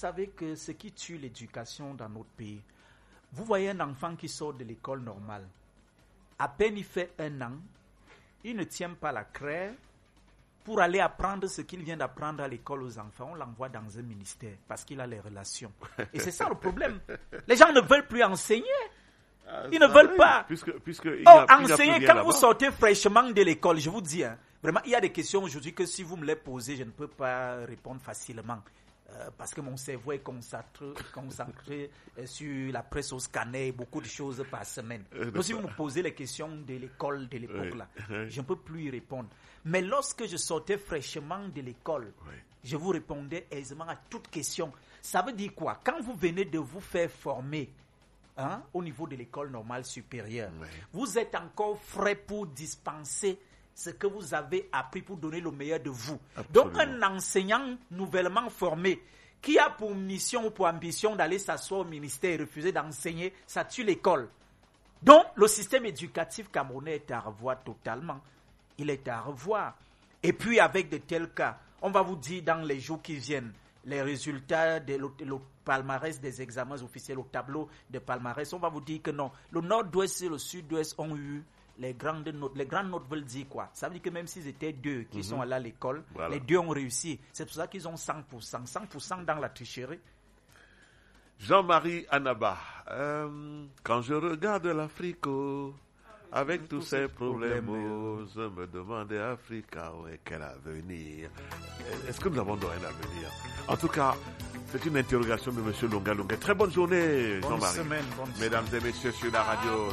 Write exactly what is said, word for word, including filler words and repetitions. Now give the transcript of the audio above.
savez que ce qui tue l'éducation dans notre pays, vous voyez un enfant qui sort de l'école normale, à peine il fait un an, il ne tient pas la craie pour aller apprendre ce qu'il vient d'apprendre à l'école aux enfants. On l'envoie dans un ministère parce qu'il a les relations. Et c'est ça le problème. Les gens ne veulent plus enseigner. Ah, Ils ne veulent oui, pas. Puisque, puisque il oh, a, enseigner, il quand là-bas. vous sortez fraîchement de l'école, je vous dis, hein, vraiment, il y a des questions aujourd'hui que si vous me les posez, je ne peux pas répondre facilement. Euh, parce que mon cerveau est concentré, concentré euh, sur la presse au scanner, beaucoup de choses par semaine. Euh, Donc si vous me posez les questions de l'école de l'époque oui. là, je ne peux plus y répondre. Mais lorsque je sortais fraîchement de l'école, oui. je vous répondais aisément à toute question. Ça veut dire quoi? Quand vous venez de vous faire former, hein, au niveau de l'école normale supérieure, oui. vous êtes encore frais pour dispenser ce que vous avez appris pour donner le meilleur de vous. Absolument. Donc un enseignant nouvellement formé qui a pour mission ou pour ambition d'aller s'asseoir au ministère et refuser d'enseigner, ça tue l'école. Donc le système éducatif camerounais est à revoir totalement. Il est à revoir. Et puis avec de tels cas, on va vous dire dans les jours qui viennent, les résultats de le, le palmarès des examens officiels au tableau de palmarès, on va vous dire que non, le nord-ouest et le sud-ouest ont eu les grandes notes. Les grandes notes veulent dire quoi? Ça veut dire que même s'ils étaient deux qui mm-hmm. sont allés à l'école, voilà. Les deux ont réussi. C'est pour ça qu'ils ont cent pour cent. cent pour cent dans la tricherie. Jean-Marie Anaba, euh, quand je regarde l'Afrique, oh, avec tous, tous ces problèmes, problèmes, je me demandais, Africa, ouais, quel avenir? Est-ce que nous avons un avenir? En tout cas, c'est une interrogation de M. Longa Longa. Très bonne journée, bonne Jean-Marie. Semaine, bonne Mesdames semaine. et messieurs sur la radio.